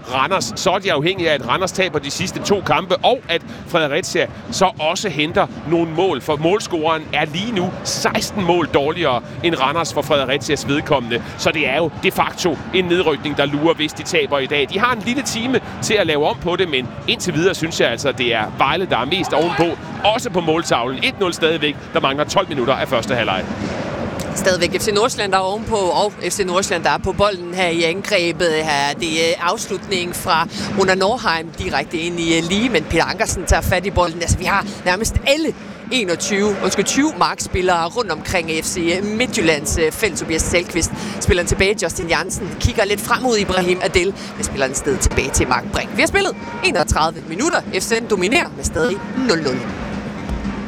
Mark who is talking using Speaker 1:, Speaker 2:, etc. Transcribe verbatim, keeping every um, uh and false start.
Speaker 1: Randers, så er de afhængige af, at Randers taber de sidste to kampe, og at Fredericia så også henter nogle mål, for målscoren er lige nu seksten mål dårligere end Randers for Fredericias vedkommende. Så det er jo de facto en nedrykning, der lurer, hvis de taber i dag. De har en lille time til at lave om på det, men indtil videre synes jeg altså, det er Vejle, der er mest ovenpå. Også på måltavlen. et nul stadigvæk. Der mangler tolv minutter af første halvleg.
Speaker 2: Stadigvæk F C Nordsjælland, der er ovenpå, og F C Nordsjælland, der er på bolden her i angrebet. Her det er afslutningen fra Runa Norheim direkte ind i lige, men Peter Ankersen tager fat i bolden. Altså, vi har nærmest alle enogtyve, undskyld, tyve markspillere rundt omkring F C Midtjyllands felt. Tobias Salkvist spiller den tilbage. Justin Jansen kigger lidt frem mod Ibrahim Adel, men spiller den sted tilbage til Mark Brink. Vi har spillet enogtredive minutter. F C dominerer med stadig nul nul.